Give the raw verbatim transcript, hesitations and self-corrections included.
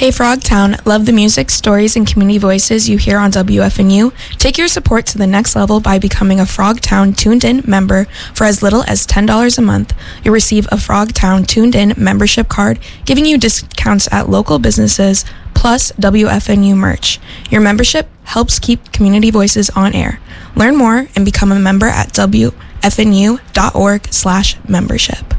Hey Frogtown, love the music, stories, and community voices you hear on W F N U? Take your support to the next level by becoming a Frogtown Tuned In member for as little as ten dollars a month. You'll receive a Frogtown Tuned In membership card, giving you discounts at local businesses, plus W F N U merch. Your membership helps keep community voices on air. Learn more and become a member at W F N U dot org slash membership.